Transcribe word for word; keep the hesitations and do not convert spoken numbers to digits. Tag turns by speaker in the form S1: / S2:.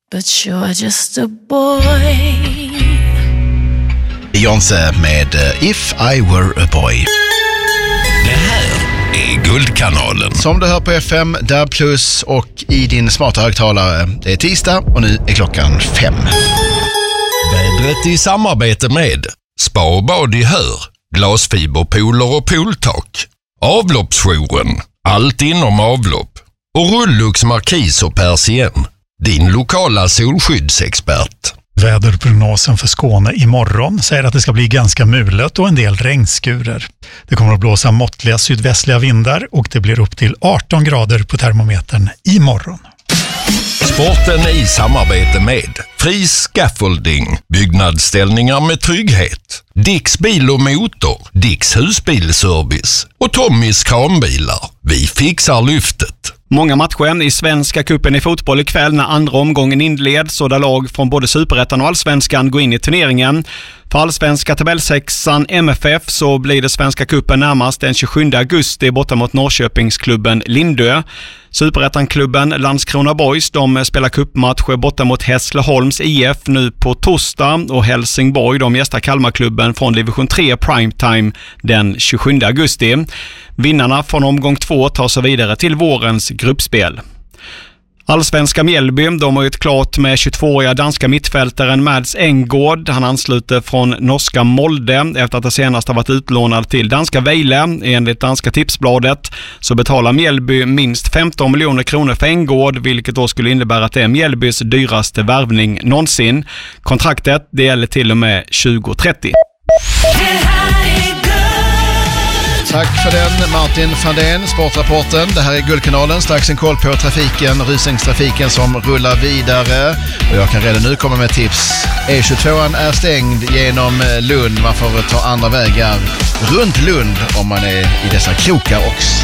S1: But you're just a boy.
S2: Beyoncé med If I Were a Boy.
S3: Det här är Guldkanalen.
S2: Som du hör på F M, där plus och i din smarta högtalare. Det är tisdag och nu är klockan fem.
S3: Vädret i samarbete med Spa och bad i Hör, glasfiberpooler och pooltak, Avloppsjouren, allt inom avlopp och Rullux Markis och Persien, din lokala solskyddsexpert.
S4: Väderprognosen för Skåne imorgon säger att det ska bli ganska mulet och en del regnskurer. Det kommer att blåsa måttliga sydvästliga vindar och det blir upp till arton grader på termometern imorgon.
S3: Sporten i samarbete med Fri Scaffolding, byggnadsställningar med trygghet, Dicks bil och motor, Dicks husbilservice och Tommys kranbilar. Vi fixar lyftet.
S5: Många matcher i Svenska cupen i fotboll ikväll när andra omgången inleds och där lag från både Superettan och Allsvenskan går in i turneringen. För Allsvenska tabellsexan M F F så blir det Svenska cupen närmast den tjugosjunde augusti borta mot Norrköpingsklubben Lindö. Superettan-klubben Landskrona Boys, de spelar cupmatcher borta mot Hässleholms I F nu på torsdag och Helsingborg, de gästar Kalmarklubben från division tre primetime den tjugosjunde augusti. Vinnarna från omgång två tar sig vidare till vårens gruppspel. Allsvenska Mjällby, de har ju ett klart med tjugotvååriga danska mittfältaren Mads Engård. Han ansluter från norska Molde efter att det senast har varit utlånad till danska Vejle. Enligt danska Tipsbladet så betalar Mjällby minst femton miljoner kronor för Engård, vilket då skulle innebära att det är Mjällbys dyraste värvning någonsin. Kontraktet det gäller till och med tjugo trettio.
S2: Tack för den, Martin Fandén, Sportrapporten. Det här är Guldkanalen, strax en koll på trafiken, rusningstrafiken som rullar vidare. Och jag kan redan nu komma med tips. E tjugotvåan är stängd genom Lund. Man får ta andra vägar runt Lund om man är i dessa krokar också.